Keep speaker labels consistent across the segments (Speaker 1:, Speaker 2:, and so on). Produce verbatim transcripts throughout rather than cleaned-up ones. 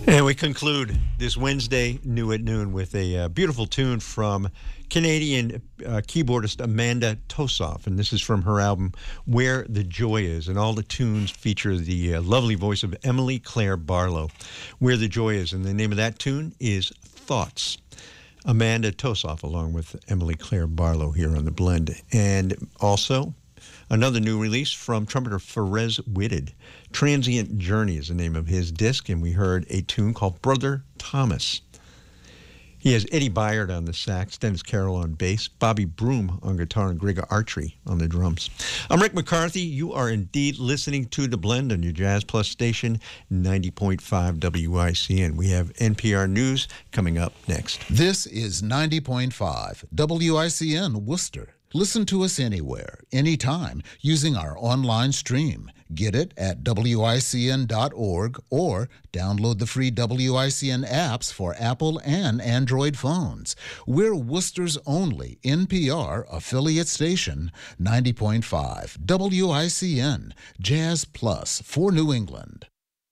Speaker 1: And we conclude this Wednesday, New at Noon, with a uh, beautiful tune from Canadian uh, keyboardist Amanda Tosoff. And this is from her album, Where the Joy Is. And all the tunes feature the uh, lovely voice of Emily Claire Barlow. Where the Joy Is. And the name of that tune is Thoughts. Amanda Tosoff, along with Emily Claire Barlow here on The Blend. And also, another new release from trumpeter Pharrell Whitted. Transient Journey is the name of his disc, and we heard a tune called Brother Thomas. He has Eddie Byard on the sax, Dennis Carroll on bass, Bobby Broom on guitar, and Gregor Artry on the drums. I'm Rick McCarthy. You are indeed listening to The Blend on your Jazz Plus station, ninety point five W I C N. We have N P R News coming up next.
Speaker 2: This is ninety point five W I C N Worcester. Listen to us anywhere, anytime, using our online stream. Get it at W I C N dot org or download the free W I C N apps for Apple and Android phones. We're Worcester's only N P R affiliate station, ninety point five W I C N, Jazz Plus for New England.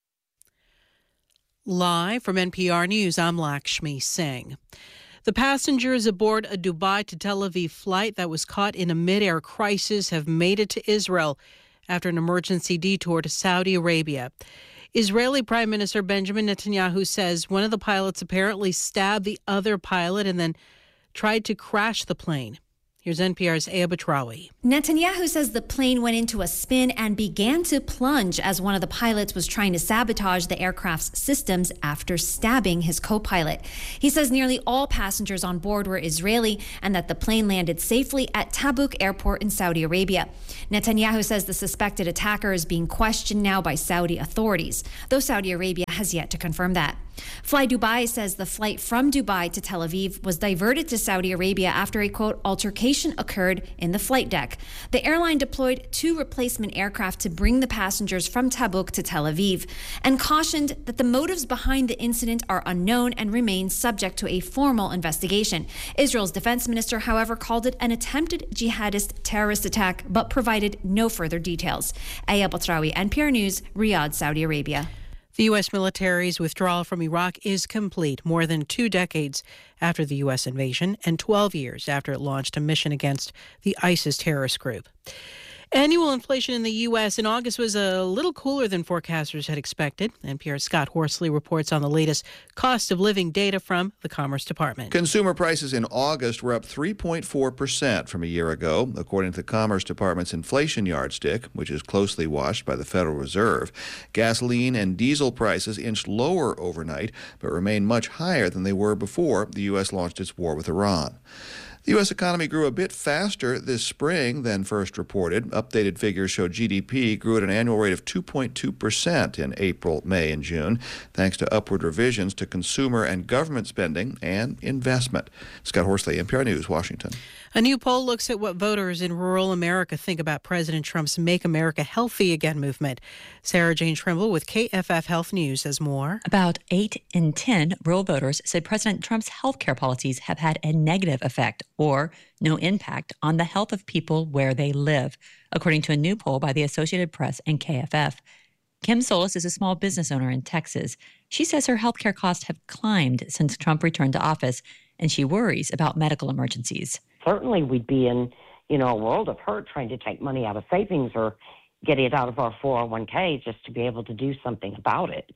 Speaker 3: Live from N P R News, I'm Lakshmi Singh. The passengers aboard a Dubai to Tel Aviv flight that was caught in a mid-air crisis have made it to Israel after an emergency detour to Saudi Arabia. Israeli Prime Minister Benjamin Netanyahu says one of the pilots apparently stabbed the other pilot and then tried to crash the plane. Here's N P R's Aya Batrawi.
Speaker 4: Netanyahu says the plane went into a spin and began to plunge as one of the pilots was trying to sabotage the aircraft's systems after stabbing his co-pilot. He says nearly all passengers on board were Israeli and that the plane landed safely at Tabuk Airport in Saudi Arabia. Netanyahu says the suspected attacker is being questioned now by Saudi authorities, though Saudi Arabia has yet to confirm that. Fly Dubai says the flight from Dubai to Tel Aviv was diverted to Saudi Arabia after a, quote, altercation occurred in the flight deck. The airline deployed two replacement aircraft to bring the passengers from Tabuk to Tel Aviv and cautioned that the motives behind the incident are unknown and remain subject to a formal investigation. Israel's defense minister, however, called it an attempted jihadist terrorist attack but provided no further details. Aya Batrawi, N P R News, Riyadh, Saudi Arabia.
Speaker 3: The U S military's withdrawal from Iraq is complete more than two decades after the U S invasion and twelve years after it launched a mission against the ISIS terrorist group. Annual inflation in the U S in August was a little cooler than forecasters had expected. N P R's Scott Horsley reports on the latest cost of living data from the Commerce Department.
Speaker 5: Consumer prices in August were up three point four percent from a year ago, according to the Commerce Department's inflation yardstick, which is closely watched by the Federal Reserve. Gasoline and diesel prices inched lower overnight, but remain much higher than they were before the U S launched its war with Iran. The U S economy grew a bit faster this spring than first reported. Updated figures show G D P grew at an annual rate of two point two percent in April, May, and June, thanks to upward revisions to consumer and government spending and investment. Scott Horsley, N P R News, Washington.
Speaker 3: A new poll looks at what voters in rural America think about President Trump's Make America Healthy Again movement. Sarah Jane Trimble with K F F Health News says more.
Speaker 6: About eight in ten rural voters say President Trump's health care policies have had a negative effect or no impact on the health of people where they live, according to a new poll by the Associated Press and K F F. Kim Solis is a small business owner in Texas. She says her health care costs have climbed since Trump returned to office, and she worries about medical emergencies.
Speaker 7: Certainly we'd be in, you know, a world of hurt trying to take money out of savings or get it out of our four oh one k just to be able to do something about it.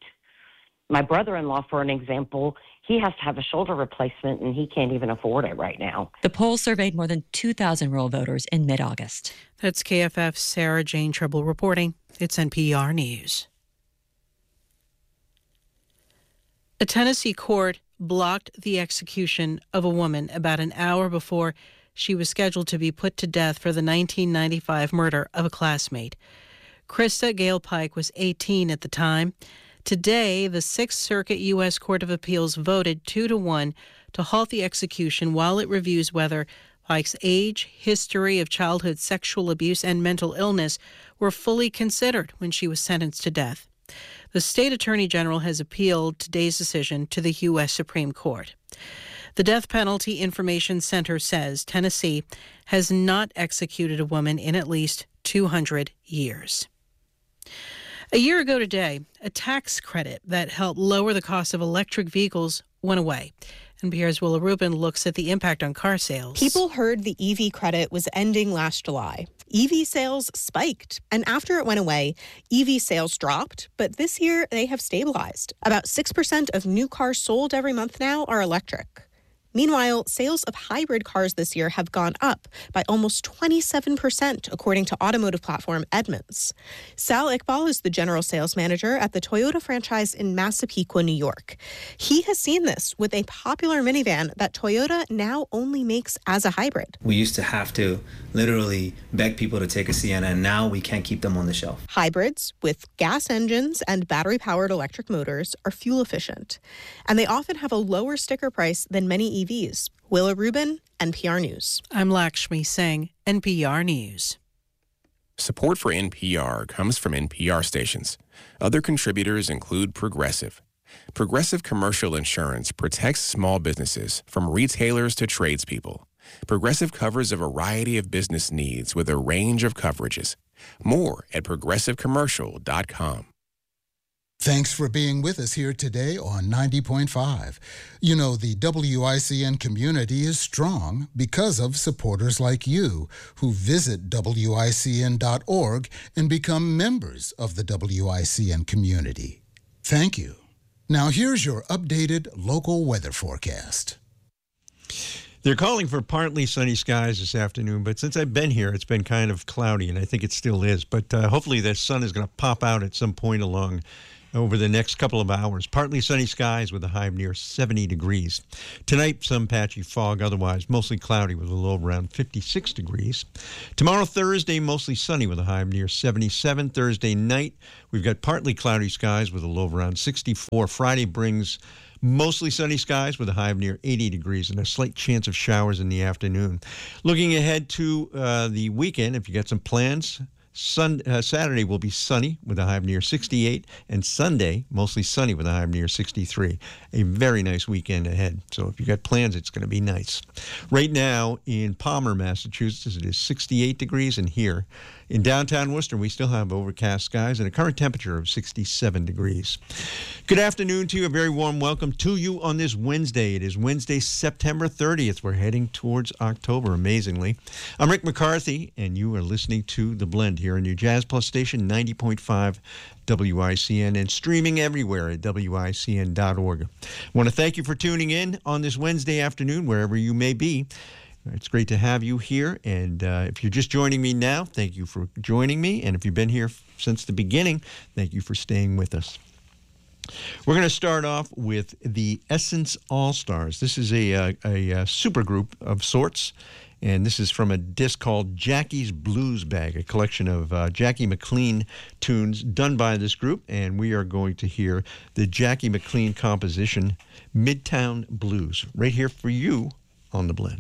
Speaker 7: My brother-in-law, for an example, he has to have a shoulder replacement and he can't even afford it right now.
Speaker 6: The poll surveyed more than two thousand rural voters in mid-August.
Speaker 3: That's K F F's Sarah Jane Trimble reporting. It's N P R News. A Tennessee court blocked the execution of a woman about an hour before she was scheduled to be put to death for the nineteen ninety-five murder of a classmate. Krista Gale Pike was eighteen at the time. Today, the Sixth Circuit U S Court of Appeals voted two to one to halt the execution while it reviews whether Pike's age, history of childhood sexual abuse, and mental illness were fully considered when she was sentenced to death. The state attorney general has appealed today's decision to the U S Supreme Court. The Death Penalty Information Center says Tennessee has not executed a woman in at least two hundred years. A year ago today, a tax credit that helped lower the cost of electric vehicles went away. N P R's Willa Rubin looks at the impact on car sales.
Speaker 8: People heard the E V credit was ending last July. E V sales spiked, and after it went away, E V sales dropped, but this year they have stabilized. About six percent of new cars sold every month now are electric. Meanwhile, sales of hybrid cars this year have gone up by almost twenty-seven percent, according to automotive platform Edmunds. Sal Iqbal is the general sales manager at the Toyota franchise in Massapequa, New York. He has seen this with a popular minivan that Toyota now only makes as a hybrid.
Speaker 9: We used to have to literally beg people to take a Sienna, and now we can't keep them on the shelf.
Speaker 8: Hybrids with gas engines and battery-powered electric motors are fuel efficient, and they often have a lower sticker price than many E Vs. Willa Rubin, N P R News.
Speaker 3: I'm Lakshmi Singh, N P R News.
Speaker 10: Support for N P R comes from N P R stations. Other contributors include Progressive. Progressive Commercial Insurance protects small businesses from retailers to tradespeople. Progressive covers a variety of business needs with a range of coverages. More at progressive commercial dot com.
Speaker 2: Thanks for being with us here today on ninety point five. You know, the W I C N community is strong because of supporters like you who visit W I C N dot org and become members of the W I C N community. Thank you. Now here's your updated local weather forecast.
Speaker 1: They're calling for partly sunny skies this afternoon, but since I've been here, it's been kind of cloudy, and I think it still is. But uh, hopefully the sun is going to pop out at some point along over the next couple of hours. Partly sunny skies with a high of near seventy degrees. Tonight, some patchy fog, otherwise mostly cloudy with a low around fifty-six degrees. Tomorrow, Thursday, mostly sunny with a high of near seventy-seven. Thursday night, we've got partly cloudy skies with a low of around sixty-four. Friday brings mostly sunny skies with a high of near eighty degrees and a slight chance of showers in the afternoon. Looking ahead to uh, the weekend, if you got some plans, Sun, uh, Saturday will be sunny with a high of near sixty-eight, and Sunday mostly sunny with a high of near sixty-three. A very nice weekend ahead. So if you got plans, it's going to be nice. Right now in Palmer, Massachusetts, it is sixty-eight degrees, and here in downtown Worcester, we still have overcast skies and a current temperature of sixty-seven degrees. Good afternoon to you. A very warm welcome to you on this Wednesday. It is Wednesday, September thirtieth. We're heading towards October, amazingly. I'm Rick McCarthy, and you are listening to The Blend here on your Jazz Plus station, ninety point five W I C N, and streaming everywhere at W I C N dot org. I want to thank you for tuning in on this Wednesday afternoon, wherever you may be. It's great to have you here, and uh, if you're just joining me now, thank you for joining me, and if you've been here since the beginning, thank you for staying with us. We're going to start off with the Essence All-Stars. This is a, a, a, a super group of sorts, and this is from a disc called Jackie's Blues Bag, a collection of uh, Jackie McLean tunes done by this group, and we are going to hear the Jackie McLean composition, Midtown Blues, right here for you on The Blend.